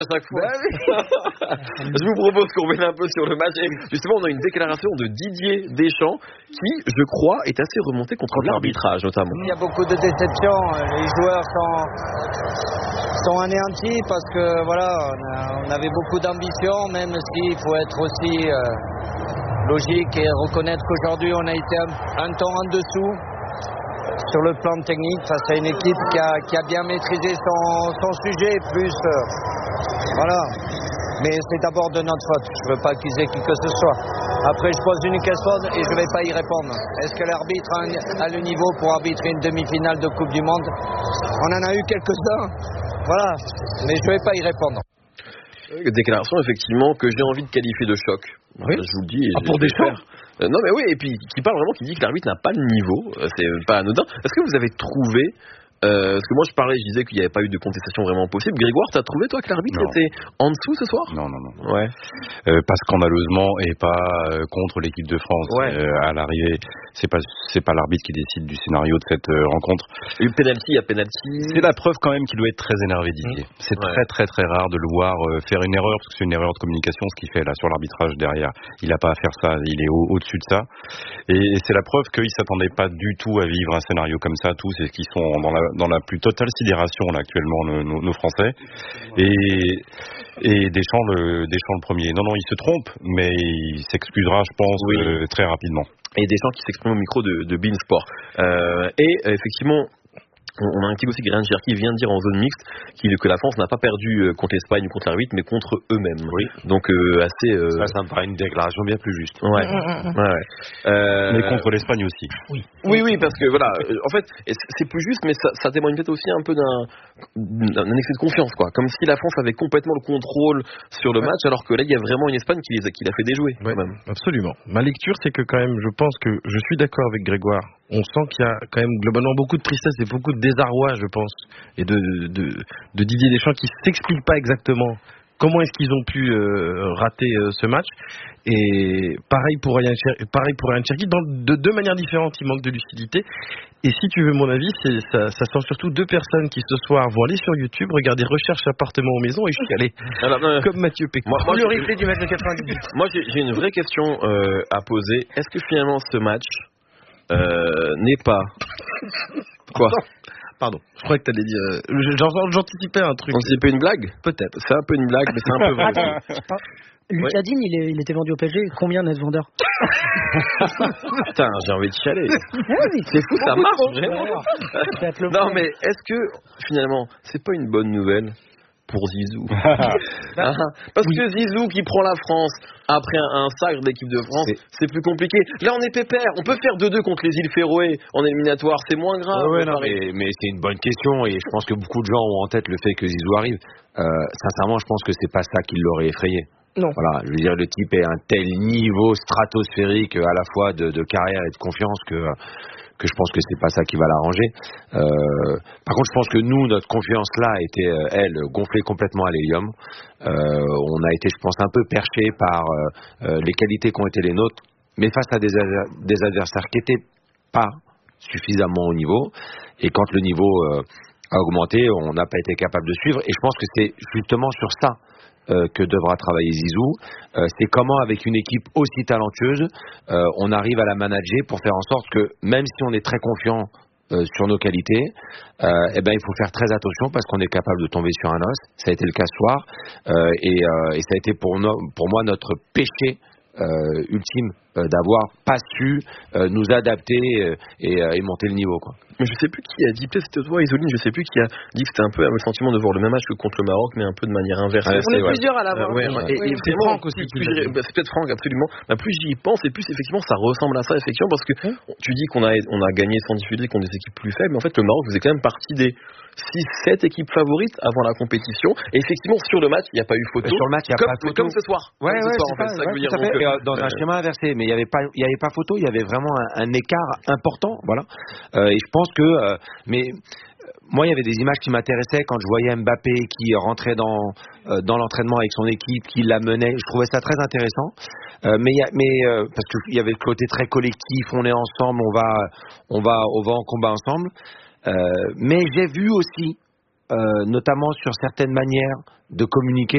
à chaque fois. Je vous propose qu'on revienne un peu sur le match. Et justement, on a une déclaration de Didier Deschamps qui, je crois, est assez remonté contre l'arbitrage, notamment. Il y a beaucoup de déceptions. Les joueurs sont anéantis parce que voilà, on avait beaucoup d'ambition, même s'il faut être aussi logique et reconnaître qu'aujourd'hui on a été un temps en dessous sur le plan technique face à une équipe qui a bien maîtrisé son sujet, plus voilà. Mais c'est d'abord de notre faute. Je ne veux pas accuser qui que ce soit. Après, je pose une question et je ne vais pas y répondre. Est-ce que l'arbitre a le niveau pour arbitrer une demi-finale de Coupe du Monde? On en a eu quelques-uns. Voilà. Mais je ne vais pas y répondre. Déclaration, effectivement, que j'ai envie de qualifier de choc. Oui. Je vous le dis. Pour Deschamps. Non, mais oui, et puis qui parle vraiment, qui dit que l'arbitre n'a pas le niveau. C'est pas anodin. Est-ce que vous avez trouvé. Parce que moi je disais qu'il n'y avait pas eu de contestation vraiment possible. Grégoire, t'as trouvé toi que l'arbitre était en dessous ce soir? Non. Ouais. Pas scandaleusement et pas contre l'équipe de France. Ouais. À l'arrivée, c'est pas l'arbitre qui décide du scénario de cette rencontre. Il y a penalty. C'est la preuve quand même qu'il doit être très énervé, Didier. C'est très rare de le voir faire une erreur, parce que c'est une erreur de communication ce qu'il fait là sur l'arbitrage derrière. Il n'a pas à faire ça, il est au-dessus de ça. Et c'est la preuve qu'il s'attendait pas du tout à vivre un scénario comme ça, tous, et qu'ils sont dans la plus totale sidération là actuellement nos Français. Et Deschamps le premier. Non, il se trompe, mais il s'excusera, je pense, très rapidement. Et Deschamps qui s'exprime au micro de Beansport. Effectivement, on a un petit aussi Graham Cherki vient de dire en zone mixte que la France n'a pas perdu contre l'Espagne ou contre l'arbitre, mais contre eux-mêmes. Oui. Donc assez. Ça me paraît une déclaration bien plus juste. Ouais. Mais contre l'Espagne aussi. Oui, parce que voilà, en fait, c'est plus juste, mais ça témoigne peut-être aussi un peu d'un excès de confiance, quoi. Comme si la France avait complètement le contrôle sur le match, alors que là, il y a vraiment une Espagne qui l'a fait déjouer. Ouais, quand même. absolument. Ma lecture, c'est que quand même, je pense que je suis d'accord avec Grégoire. On sent qu'il y a quand même globalement beaucoup de tristesse et beaucoup de désarroi, je pense, et de Didier Deschamps qui s'explique pas exactement comment est-ce qu'ils ont pu rater ce match. Et pareil pour Ryan Cherki, de deux manières différentes, il manque de lucidité. Et si tu veux mon avis, ça sent surtout deux personnes qui ce soir vont aller sur YouTube, regarder recherche appartement ou maison et chialer. Comme Mathieu Pékin. Moi, le replay du match de 98. Moi, j'ai une vraie question à poser. Est-ce que finalement ce match n'est pas quoi? Pardon, je crois que t'allais dire. J'anticipais un truc. Anticipais une blague? Peut-être. C'est un peu une blague, mais c'est un peu vrai. Lucas Digne, il était vendu au PSG. Combien net vendeur? Putain, j'ai envie de chialer. C'est fou, ça marche vraiment. Non, mais est-ce que finalement, c'est pas une bonne nouvelle pour Zizou? Parce que Zizou qui prend la France après un sacre d'équipe de France, c'est plus compliqué. Là, on est pépère. On peut faire 2-2 contre les îles Féroé en éliminatoire. C'est moins grave. Mais c'est une bonne question et je pense que beaucoup de gens ont en tête le fait que Zizou arrive. Sincèrement, je pense que c'est pas ça qui l'aurait effrayé. Non. Voilà, je veux dire, le type est à un tel niveau stratosphérique à la fois de carrière et de confiance que je pense que c'est pas ça qui va l'arranger. Par contre, je pense que nous, notre confiance là a été, elle, gonflée complètement à l'hélium. On a été, je pense, un peu perché par les qualités qui ont été les nôtres, mais face à des adversaires qui n'étaient pas suffisamment au niveau. Et quand le niveau a augmenté, on n'a pas été capable de suivre. Et je pense que c'est justement sur ça que devra travailler Zizou. C'est comment, avec une équipe aussi talentueuse, on arrive à la manager pour faire en sorte que, même si on est très confiant sur nos qualités, il faut faire très attention parce qu'on est capable de tomber sur un os. Ça a été le cas ce soir, et ça a été pour moi notre péché ultime d'avoir pas su nous adapter et monter le niveau, quoi. Mais je sais plus qui a dit, peut-être c'était toi, Isoline, je sais plus qui a dit que c'était un peu le sentiment de voir le même match que contre le Maroc, mais un peu de manière inversée. On est plusieurs à l'avoir. Et c'est Franck aussi. C'est peut-être Franck, absolument. Plus j'y pense, et plus effectivement ça ressemble à ça, effectivement, parce que tu dis qu'on a gagné sans difficulté contre des équipes plus faibles, mais en fait le Maroc faisait quand même partie des 6-7 équipes favorites avant la compétition. Et effectivement, sur le match, il n'y a pas eu photo. Sur le match, il n'y a pas photo. Comme ce soir. Dans un schéma inversé, mais il n'y avait pas photo, il y avait vraiment un écart important, voilà. Et je pense que, moi, il y avait des images qui m'intéressaient quand je voyais Mbappé qui rentrait dans l'entraînement avec son équipe, qui la menait. Je trouvais ça très intéressant. Parce qu'il y avait le côté très collectif, on est ensemble, on va en combat ensemble. Mais j'ai vu aussi, notamment sur certaines manières de communiquer,